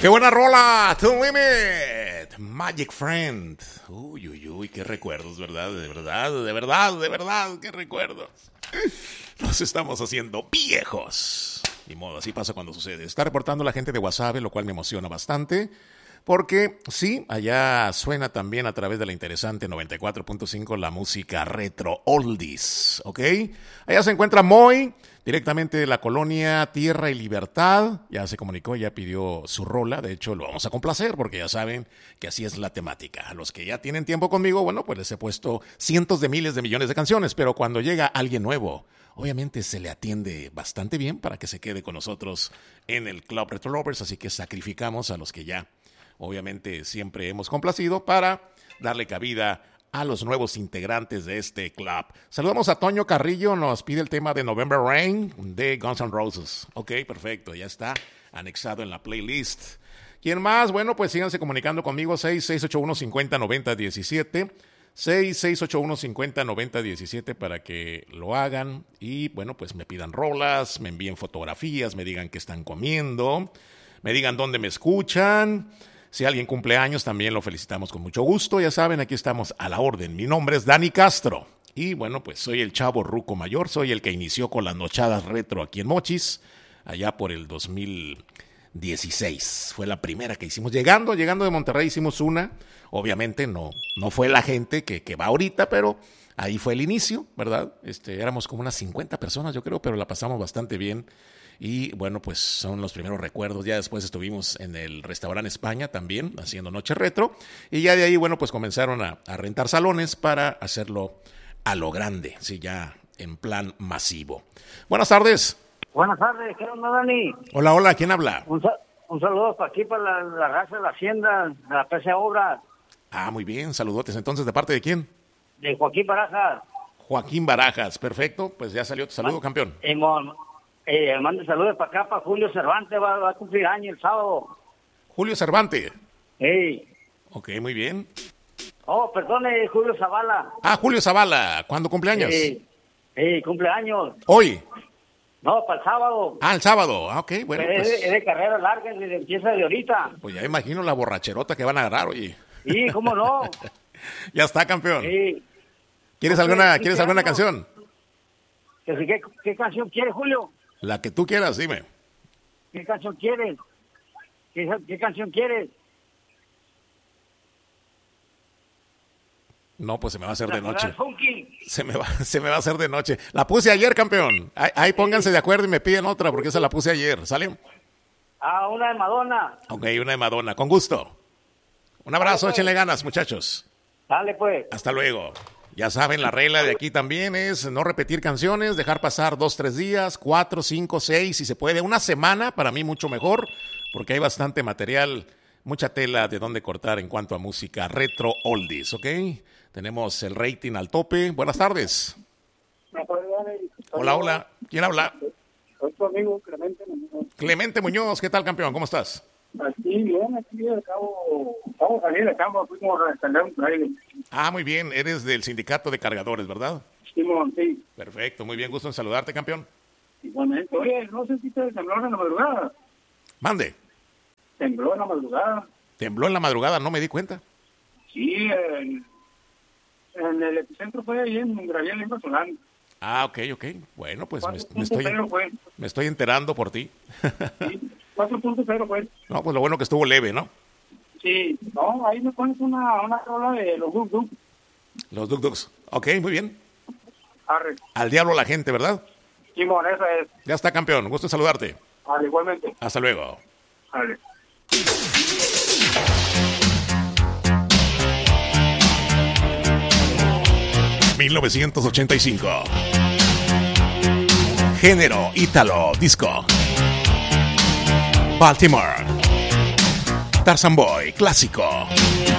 ¡Qué buena rola! To Limit, Magic Friend. Uy, uy, uy, qué recuerdos, ¿verdad? De verdad, qué recuerdos. Nos estamos haciendo viejos. Ni modo, así pasa cuando sucede. Está reportando la gente de Guasave, lo cual me emociona bastante. Porque sí, allá suena también a través de la interesante 94.5 la música retro oldies, ¿ok? Allá se encuentra Moy, directamente de la colonia Tierra y Libertad. Ya se comunicó, ya pidió su rola. De hecho, lo vamos a complacer porque ya saben que así es la temática. A los que ya tienen tiempo conmigo, bueno, pues les he puesto cientos de miles de millones de canciones. Pero cuando llega alguien nuevo, obviamente se le atiende bastante bien para que se quede con nosotros en el Club Retro Lovers. Así que sacrificamos a los que ya obviamente siempre hemos complacido para darle cabida a los nuevos integrantes de este club. Saludamos a Toño Carrillo, nos pide el tema de November Rain de Guns N' Roses. Ok, perfecto, ya está anexado en la playlist. ¿Quién más? Bueno, pues síganse comunicando conmigo, 6681-5090-17, 6681-5090-17 para que lo hagan y, bueno, pues me pidan rolas, me envíen fotografías, me digan qué están comiendo, me digan dónde me escuchan. Si alguien cumple años, también lo felicitamos con mucho gusto. Ya saben, aquí estamos a la orden. Mi nombre es Dani Castro. Y bueno, pues soy el chavo ruco mayor. Soy el que inició con las nochadas retro aquí en Mochis, allá por el 2016. Fue la primera que hicimos. Llegando de Monterrey hicimos una. Obviamente no fue la gente que va ahorita, pero ahí fue el inicio, ¿verdad? Éramos como unas 50 personas, yo creo, pero la pasamos bastante bien. Y bueno, pues son los primeros recuerdos. Ya después estuvimos en el restaurante España también, haciendo noche retro. Y ya de ahí, bueno, pues comenzaron a rentar salones para hacerlo a lo grande, sí, ya en plan masivo. Buenas tardes. Buenas tardes, ¿qué onda, Dani? Hola, hola, ¿quién habla? Un saludo para aquí, para la raza de la hacienda, de la PC Obra. Ah, muy bien, saludotes. Entonces, ¿de parte de quién? De Joaquín Barajas. Joaquín Barajas, perfecto. Pues ya salió tu saludo, campeón. Mande saludos para acá, para Julio Cervantes, va a cumplir año el sábado. Julio Cervantes. Hey. Ok, muy bien. Oh, perdone, Julio Zavala. Ah, Julio Zavala, ¿cuándo cumpleaños? Cumpleaños. ¿Hoy? No, para el sábado. Ah, el sábado, ok, bueno. Pues es de carrera larga, empieza de ahorita. Pues ya imagino la borracherota que van a agarrar, oye. Sí, ¿cómo no? Ya está, campeón. Sí. ¿Quieres alguna canción? ¿Qué canción quieres, Julio? La que tú quieras, dime. ¿Qué canción quieres? ¿Qué canción quieres? No, pues se me va a hacer de noche. Se me va a hacer de noche. La puse ayer, campeón. Ahí pónganse de acuerdo y me piden otra porque esa la puse ayer. ¿Sale? Ah, una de Madonna. Ok, una de Madonna. Con gusto. Un abrazo, Dale, pues. Échenle ganas, muchachos. Dale, pues. Hasta luego. Ya saben, la regla de aquí también es no repetir canciones, dejar pasar 2, 3 días, 4, 5, 6, si se puede. Una semana, para mí mucho mejor, porque hay bastante material, mucha tela de dónde cortar en cuanto a música retro oldies, ¿ok? Tenemos el rating al tope. Buenas tardes. Hola, hola. ¿Quién habla? Soy tu amigo Clemente Muñoz. Clemente Muñoz, ¿qué tal, campeón? ¿Cómo estás? Aquí, bien, aquí al cabo, vamos a salir de campo, fuimos a instalar un trailer. Ah, muy bien, eres del sindicato de cargadores, ¿verdad? Simón, sí. Perfecto, muy bien, gusto en saludarte, campeón. Igualmente. Oye, no sé si te tembló en la madrugada. Mande. Tembló en la madrugada. Tembló en la madrugada, no me di cuenta. Sí, en el epicentro fue ahí en Graviel, Lima Solán. Ah, ok. Bueno, pues me estoy enterando por ti. Sí, 4.0 fue. No, pues lo bueno que estuvo leve, ¿no? Sí, no, ahí me pones una rola de los Duk Duk. Los Duk Duks. Ok, muy bien. Arre. Al diablo la gente, ¿verdad? Simón, esa es. Ya está, campeón. Gusto en saludarte. Arre, igualmente. Hasta luego. Arre. ...1985... Género ítalo disco. Baltimore. Tarzan Boy, clásico.